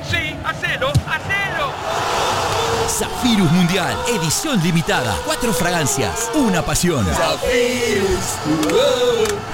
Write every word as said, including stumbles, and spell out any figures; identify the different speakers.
Speaker 1: Sí, hacelo, hacelo.
Speaker 2: Zafirus Mundial, edición limitada. Cuatro fragancias, una pasión.
Speaker 3: Zafirus.